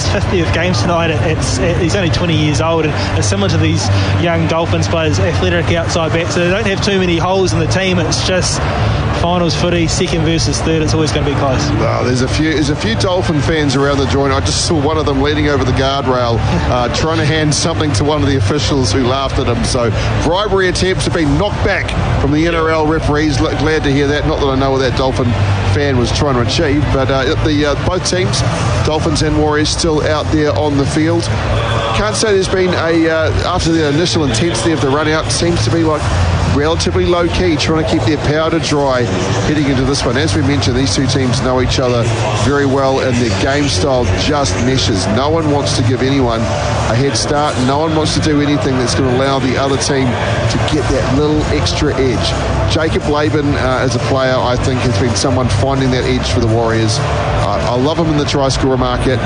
50th game tonight. He's only 20 years old, and it's similar to these young Dolphins players, athletic outside back, so they don't have too many holes in the team. It's just finals footy, second versus third. It's always going to be close. Oh, there's a few Dolphin fans around the joint. I just saw one of them leaning over the guardrail, trying to hand something to one of the officials who laughed at him. So bribery attempts have been knocked back from the NRL referees. Glad to hear that. Not that I know what that Dolphin fan was trying to achieve, but both teams, Dolphins and Warriors, still out there on the field. Can't say there's been after the initial intensity of the run out, seems to be like relatively low key, trying to keep their powder dry heading into this one. As we mentioned, these two teams know each other very well, and their game style just meshes. No one wants to give anyone a head start. No one wants to do anything that's going to allow the other team to get that little extra edge. Jacob Laban, as a player, I think has been someone finding that edge for the Warriors. I love him in the try scorer market.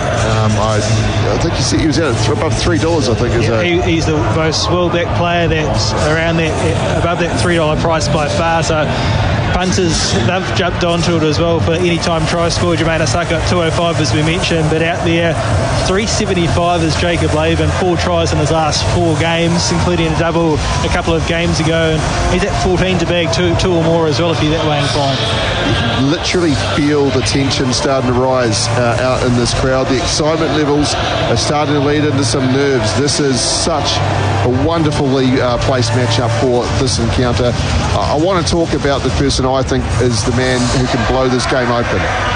I think he was out at above $3, I think. He's the most well-backed player that's around that, above that $3 price by far. So punters, they've jumped onto it as well for any-time try scorer. Jermaine Asaka at 205, as we mentioned, but out there 375 is Jacob Laban, 4 tries in his last 4 games, including a double a couple of games ago, and he's at 14 to bag two or more as well if you're that way inclined. You can literally feel the tension starting to rise out in this crowd. The excitement levels are starting to lead into some nerves. This is such a wonderfully placed matchup for this encounter. I want to talk about the person I think is the man who can blow this game open.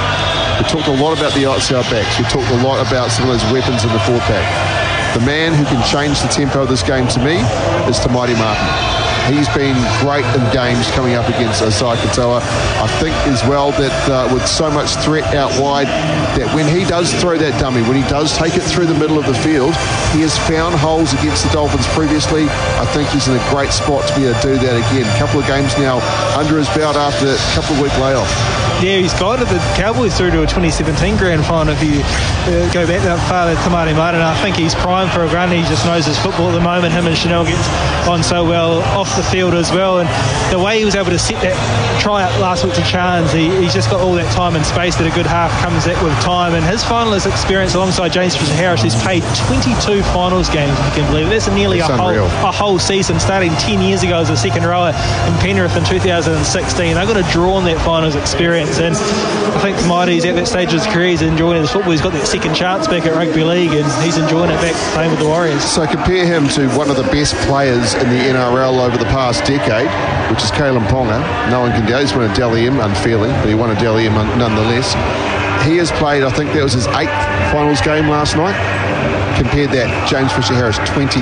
We talked a lot about the outside backs. We talked a lot about some of those weapons in the fourth pack. The man who can change the tempo of this game to me is Te Maire Martin. He's been great in games coming up against Isaiah Katoa. I think as well that with so much threat out wide, that when he does throw that dummy, when he does take it through the middle of the field, he has found holes against the Dolphins previously. I think he's in a great spot to be able to do that again. A couple of games now under his belt after a couple of week layoff. Yeah, he's guided the Cowboys through to a 2017 grand final. If you go back that far, Te Maire Martin, I think he's primed for a run. He just knows his football at the moment. Him and Chanel gets on so well off the field as well, and the way he was able to set that try up last week to Chance, he's just got all that time and space that a good half comes at with time. And his finalist experience alongside James Fisher-Harris, he's played 22 finals games, if you can believe it. That's nearly a whole season, starting 10 years ago as a second rower in Penrith in 2016. They've got to draw on that finals experience, and I think Te Maire's at that stage of his career. He's enjoying his football. He's got that second chance back at rugby league, and he's enjoying it back playing with the Warriors. So compare him to one of the best players in the NRL over the past decade, which is Kalen Ponga. No one can doubt he's won a Dally M unfairly, but he won a Dally M nonetheless. He has played, I think that was his 8th finals game last night. Compared that, James Fisher-Harris, 22.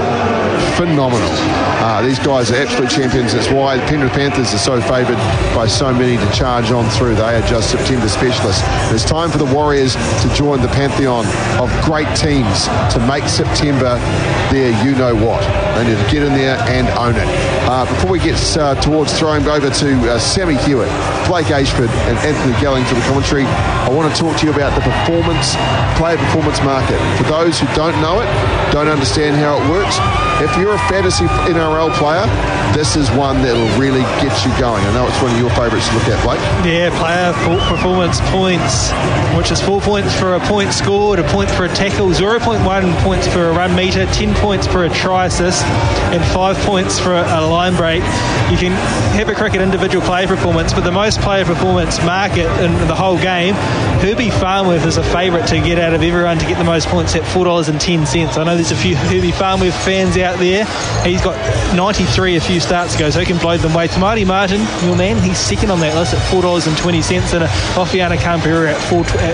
Phenomenal. These guys are absolute champions. That's why the Penrith Panthers are so favoured by so many to charge on through. They are just September specialists. It's time for the Warriors to join the pantheon of great teams to make September their you-know-what. They need to get in there and own it. Before we get towards throwing over to Sammy Hewitt, Blake Ashford and Anthony Gelling for the commentary, I want to talk to you about the player performance market. For those who don't know it, don't understand how it works, if you're a fantasy NRL player, this is one that'll really get you going. I know it's one of your favourites to look at, Blake. Yeah, player performance points, which is 4 points for a point scored, a point for a tackle, 0.1 points for a run meter, 10 points for a try assist, and 5 points for a line break. You can have a cricket individual player performance, but the most player performance market in the whole game, Herbie Farnworth is a favourite to get out of everyone to get the most points at $4.10. I know there's a few Herbie Farnworth fans out there. He's got 93 a few starts ago, so he can blow them away. Te Maire Martin, your man, he's second on that list at $4.20, and Ofiana Kampira at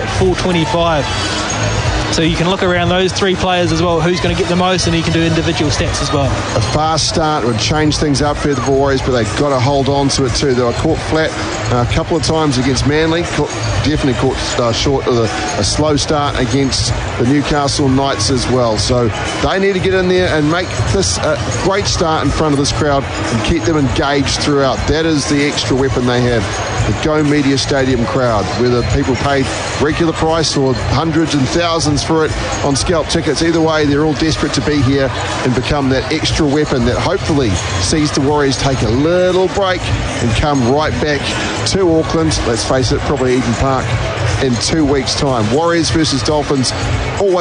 $4.25. So you can look around those 3 players as well, who's going to get the most, and you can do individual stats as well. A fast start would change things up for the Warriors, but they've got to hold on to it too. They were caught flat a couple of times against Manly, definitely caught short of a slow start against the Newcastle Knights as well. So they need to get in there and make this a great start in front of this crowd and keep them engaged throughout. That is the extra weapon they have. The Go Media Stadium crowd, whether people paid regular price or hundreds and thousands for it on scalp tickets, either way they're all desperate to be here and become that extra weapon that hopefully sees the Warriors take a little break and come right back to Auckland, let's face it, probably Eden Park, in 2 weeks' time. Warriors versus Dolphins, always